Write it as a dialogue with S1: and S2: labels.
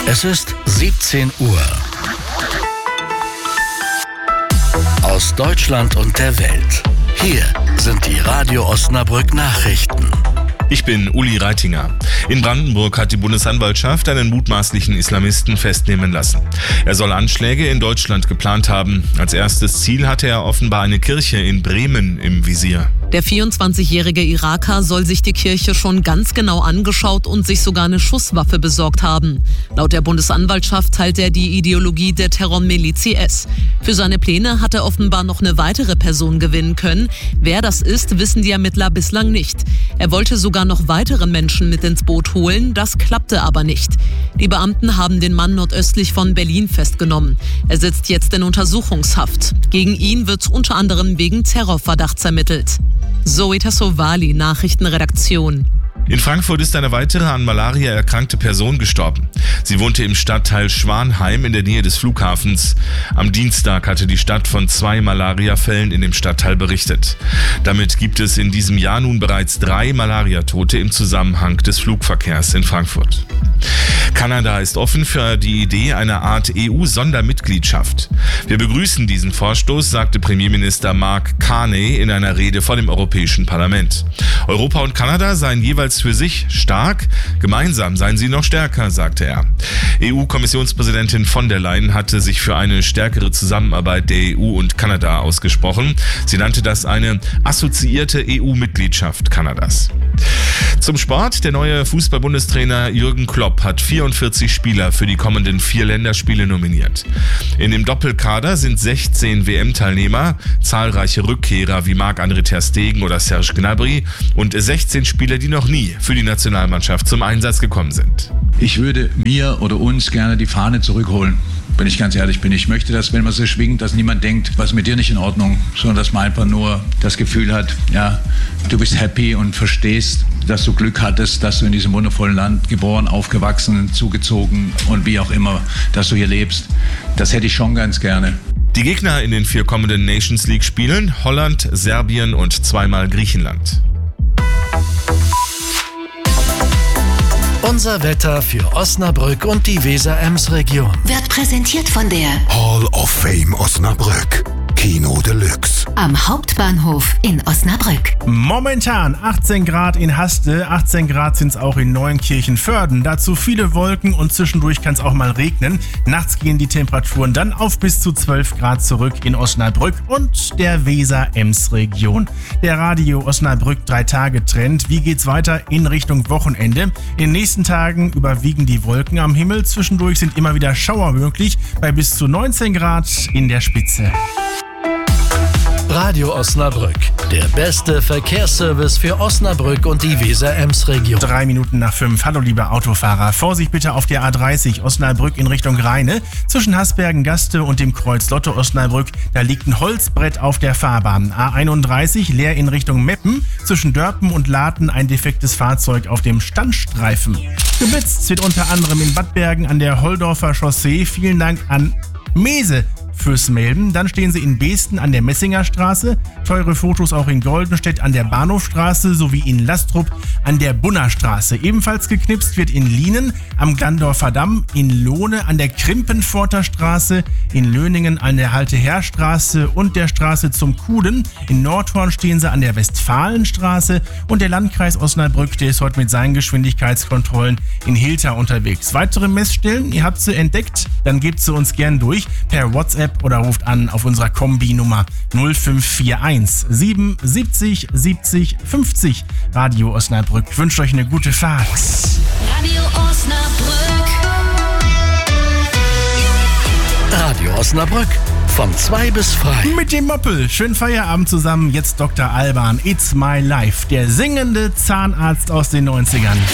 S1: Es ist 17 Uhr. Aus Deutschland und der Welt. Hier sind die Radio Osnabrück Nachrichten.
S2: Ich bin Uli Reitinger. In Brandenburg hat die Bundesanwaltschaft einen mutmaßlichen Islamisten festnehmen lassen. Er soll Anschläge in Deutschland geplant haben. Als erstes Ziel hatte er offenbar eine Kirche in Bremen im Visier.
S3: Der 24-jährige Iraker soll sich die Kirche schon ganz genau angeschaut und sich sogar eine Schusswaffe besorgt haben. Laut der Bundesanwaltschaft teilt er die Ideologie der Terrormiliz IS. Für seine Pläne hat er offenbar noch eine weitere Person gewinnen können. Wer das ist, wissen die Ermittler bislang nicht. Er wollte sogar noch weitere Menschen mit ins Boot holen, das klappte aber nicht. Die Beamten haben den Mann nordöstlich von Berlin festgenommen. Er sitzt jetzt in Untersuchungshaft. Gegen ihn wird unter anderem wegen Terrorverdachts ermittelt. Zoe Tassovali, Nachrichtenredaktion.
S2: In Frankfurt ist eine weitere an Malaria erkrankte Person gestorben. Sie wohnte im Stadtteil Schwanheim in der Nähe des Flughafens. Am Dienstag hatte die Stadt von 2 Malariafällen in dem Stadtteil berichtet. Damit gibt es in diesem Jahr nun bereits 3 Malariatote im Zusammenhang des Flugverkehrs in Frankfurt. Kanada ist offen für die Idee einer Art EU-Sondermitgliedschaft. Wir begrüßen diesen Vorstoß, sagte Premierminister Mark Carney in einer Rede vor dem Europäischen Parlament. Europa und Kanada seien jeweils für sich stark, gemeinsam seien sie noch stärker, sagte er. EU-Kommissionspräsidentin von der Leyen hatte sich für eine stärkere Zusammenarbeit der EU und Kanada ausgesprochen. Sie nannte das eine assoziierte EU-Mitgliedschaft Kanadas. Zum Sport. Der neue Fußball-Bundestrainer Jürgen Klopp hat 44 Spieler für die kommenden 4 Länderspiele nominiert. In dem Doppelkader sind 16 WM-Teilnehmer, zahlreiche Rückkehrer wie Marc-André ter Stegen oder Serge Gnabry und 16 Spieler, die noch nie für die Nationalmannschaft zum Einsatz gekommen sind.
S4: Ich würde mir oder uns gerne die Fahne zurückholen, wenn ich ganz ehrlich bin. Ich möchte, dass, wenn man sie schwingt, dass niemand denkt, was ist mit dir nicht in Ordnung, sondern dass man einfach nur das Gefühl hat, ja, du bist happy und verstehst, dass du Glück hattest, dass du in diesem wundervollen Land geboren, aufgewachsen, zugezogen und wie auch immer, dass du hier lebst. Das hätte ich schon ganz gerne.
S2: Die Gegner in den 4 kommenden Nations League Spielen: Holland, Serbien und zweimal Griechenland.
S1: Unser Wetter für Osnabrück und die Weser-Ems-Region.
S5: Wird präsentiert von der
S6: Hall of Fame Osnabrück. Kino Deluxe.
S5: am Hauptbahnhof in Osnabrück.
S7: Momentan 18 Grad in Haste, 18 Grad sind es auch in Neunkirchen-Vörden. Dazu viele Wolken und zwischendurch kann es auch mal regnen. Nachts gehen die Temperaturen dann auf bis zu 12 Grad zurück in Osnabrück und der Weser-Ems-Region. Der Radio Osnabrück 3-Tage-Trend. Wie geht's weiter in Richtung Wochenende? In den nächsten Tagen überwiegen die Wolken am Himmel. Zwischendurch sind immer wieder Schauer möglich bei bis zu 19 Grad in der Spitze.
S1: Radio Osnabrück, der beste Verkehrsservice für Osnabrück und die Weser-Ems-Region.
S7: 3 Minuten nach 5. Hallo liebe Autofahrer. Vorsicht bitte auf der A30 Osnabrück in Richtung Rheine. Zwischen Hasbergen-Gaste und dem Kreuz Lotte Osnabrück, da liegt ein Holzbrett auf der Fahrbahn. A31 leer in Richtung Meppen. Zwischen Dörpen und Laten ein defektes Fahrzeug auf dem Standstreifen. Geblitzt wird unter anderem in Bad Bergen an der Holdorfer Chaussee. Vielen Dank an Mese fürs Melden. Dann stehen sie in Beesten an der Messingerstraße, teure Fotos auch in Goldenstedt an der Bahnhofstraße sowie in Lastrup an der Bunnerstraße. Ebenfalls geknipst wird in Lienen am Glandorfer Damm, in Lohne an der Krimpenforter Straße, in Löningen an der Halte-Herr-Straße und der Straße zum Kuden. In Nordhorn stehen sie an der Westfalenstraße und der Landkreis Osnabrück, der ist heute mit seinen Geschwindigkeitskontrollen in Hilter unterwegs. Weitere Messstellen, ihr habt sie entdeckt, dann gebt sie uns gern durch per WhatsApp oder ruft an auf unserer Kombi-Nummer 0541 77 70 50. Radio Osnabrück. Ich wünsche euch eine gute Fahrt.
S5: Radio Osnabrück.
S1: Radio Osnabrück von 2 bis frei.
S7: Mit dem Moppel. Schönen Feierabend zusammen. Jetzt Dr. Alban. It's My Life. Der singende Zahnarzt aus den 90ern.